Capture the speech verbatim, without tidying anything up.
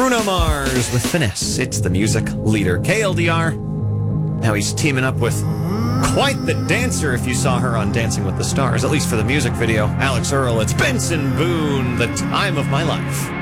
Bruno Mars with Finesse. It's the music leader. K L D R. Now he's teaming up with quite the dancer if you saw her on Dancing with the Stars, at least for the music video. Alex Earl, it's Benson Boone, The Time of My Life.